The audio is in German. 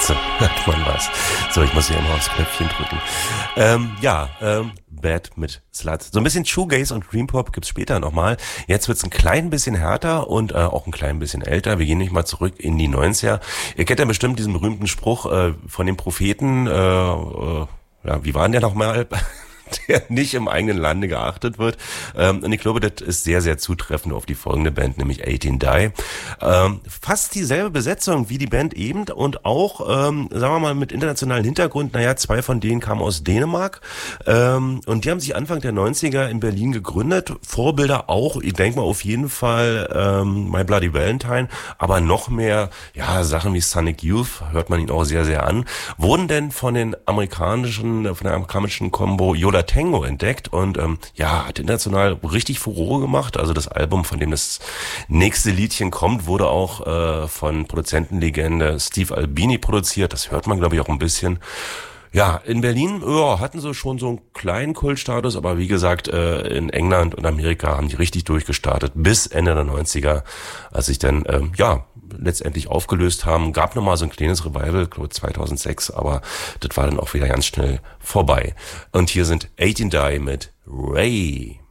Katze, hört man was. So, ich muss hier immer aufs Knöpfchen drücken. Bad mit Slut. So ein bisschen Shoegaze und Dream Pop gibt's später nochmal. Jetzt wird's ein klein bisschen härter und auch ein klein bisschen älter. Wir gehen nicht mal zurück in die 90er. Ihr kennt ja bestimmt diesen berühmten Spruch von dem Propheten, wie war denn der nochmal? Der nicht im eigenen Lande geachtet wird. Und ich glaube, das ist sehr, sehr zutreffend auf die folgende Band, nämlich 18 Die. Fast dieselbe Besetzung wie die Band eben und auch, sagen wir mal, mit internationalen Hintergrund. Naja, 2 von denen kamen aus Dänemark. Und die haben sich Anfang der 90er in Berlin gegründet. Vorbilder auch, ich denke mal auf jeden Fall My Bloody Valentine, aber noch mehr, ja, Sachen wie Sonic Youth, hört man ihn auch sehr, sehr an, wurden denn von der amerikanischen Combo Yola Tango entdeckt und hat international richtig Furore gemacht. Also das Album, von dem das nächste Liedchen kommt, wurde auch von Produzentenlegende Steve Albini produziert. Das hört man, glaube ich, auch ein bisschen. Ja, in Berlin hatten sie schon so einen kleinen Kultstatus, aber wie gesagt, in England und Amerika haben die richtig durchgestartet bis Ende der 90er, als sich dann letztendlich aufgelöst haben. Gab nochmal so ein kleines Revival, glaube 2006, aber das war dann auch wieder ganz schnell vorbei. Und hier sind 18 Die mit Ray.